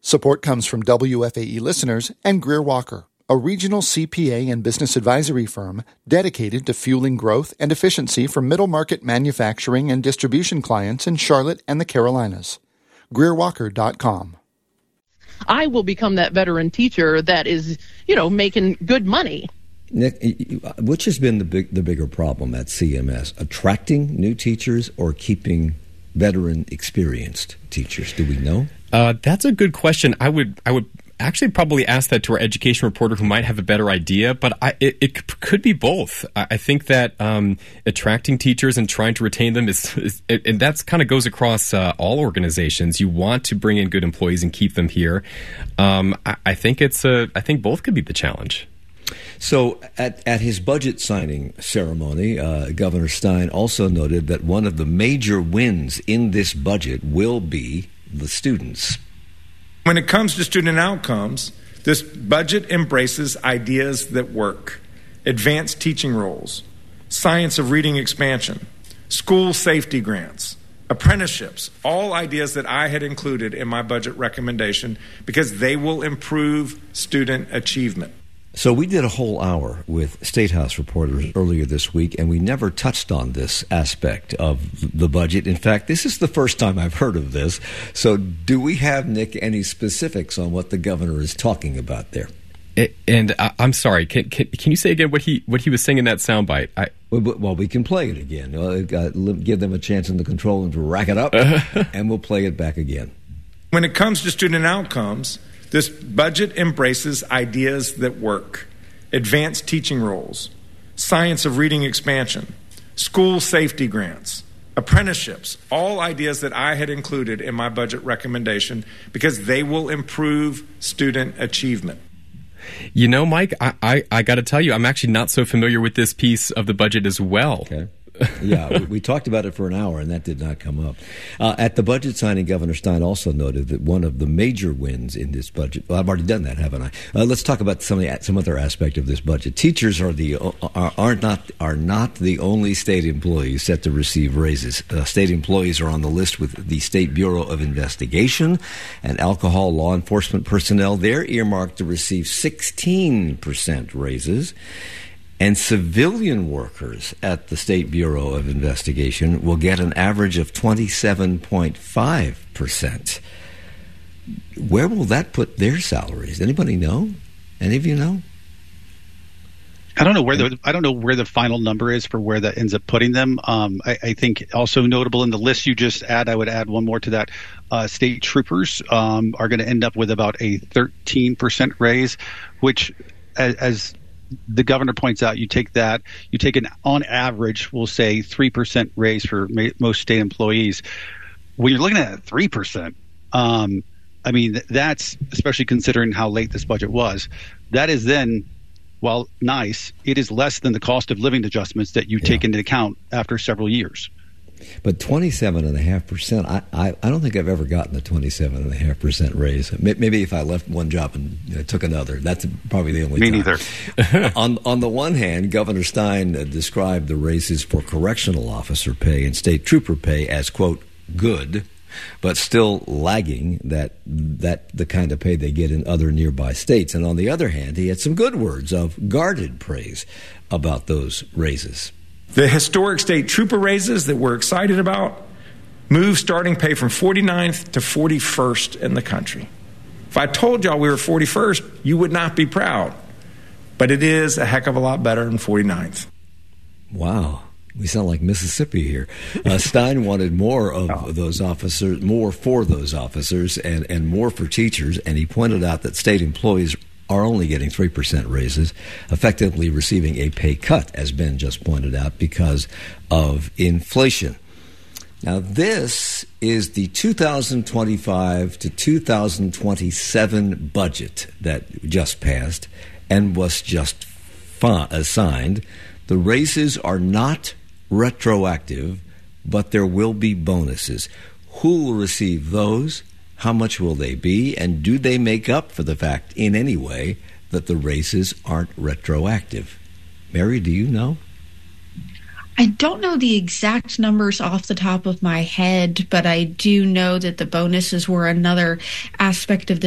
Support comes from WFAE listeners and Greer Walker, a regional CPA and business advisory firm dedicated to fueling growth and efficiency for middle-market manufacturing and distribution clients in Charlotte and the Carolinas. GreerWalker.com. I will become that veteran teacher that is, making good money. Nick, which has been the bigger problem at CMS, attracting new teachers or keeping veteran experienced teachers? Do we know? That's a good question. I would actually probably ask that to our education reporter who might have a better idea, but it could be both. I think that attracting teachers and trying to retain them is and that's kind of goes across all organizations. You want to bring in good employees and keep them here. I think both could be the challenge. So at his budget signing ceremony, Governor Stein also noted that one of the major wins in this budget will be the students. When it comes to student outcomes, this budget embraces ideas that work: advanced teaching roles, science of reading expansion, school safety grants, apprenticeships, all ideas that I had included in my budget recommendation because they will improve student achievement. So we did a whole hour with State House reporters earlier this week, and we never touched on this aspect of the budget. In fact, this is the first time I've heard of this. So do we have, Nick, any specifics on what the governor is talking about there? And I'm sorry, can you say again what he was saying in that soundbite? Well, we can play it again. Give them a chance in the control room to rack it up, and we'll play it back again. When it comes to student outcomes, this budget embraces ideas that work: advanced teaching roles, science of reading expansion, school safety grants, apprenticeships, all ideas that I had included in my budget recommendation because they will improve student achievement. Mike, I got to tell you, I'm actually not so familiar with this piece of the budget as well. Okay. Yeah, we talked about it for an hour, and that did not come up. At the budget signing, Governor Stein also noted that one of the major wins in this budget. Well, I've already done that, haven't I? Let's talk about some other aspect of this budget. Teachers are not the only state employees set to receive raises. State employees are on the list with the State Bureau of Investigation and alcohol law enforcement personnel. They're earmarked to receive 16% raises. And civilian workers at the State Bureau of Investigation will get an average of 27.5%. Where will that put their salaries? Anybody know? Any of you know? I don't know where the final number is for where that ends up putting them. I think also notable in the list you just add, I would add one more to that. State troopers are going to end up with about a 13% raise, which, as the governor points out, you take an on average, we'll say 3% raise for most state employees. When you're looking at 3%, that's, especially considering how late this budget was, that is then, while nice, it is less than the cost of living adjustments that you take into account after several years. But 27.5%, I don't think I've ever gotten a 27.5% raise. Maybe if I left one job and took another, that's probably the only time. Me neither. On the one hand, Governor Stein described the raises for correctional officer pay and state trooper pay as, quote, good, but still lagging that the kind of pay they get in other nearby states. And on the other hand, he had some good words of guarded praise about those raises. The historic state trooper raises that we're excited about move starting pay from 49th to 41st in the country. If I told y'all we were 41st, you would not be proud. But it is a heck of a lot better than 49th. Wow. We sound like Mississippi here. Stein wanted more of those officers, more for those officers, and more for teachers. And he pointed out that state employees are only getting 3% raises, effectively receiving a pay cut, as Ben just pointed out, because of inflation. Now, this is the 2025 to 2027 budget that just passed and was just signed. The raises are not retroactive, but there will be bonuses. Who will receive those? How much will they be? And do they make up for the fact in any way that the raises aren't retroactive? Mary, do you know? I don't know the exact numbers off the top of my head, but I do know that the bonuses were another aspect of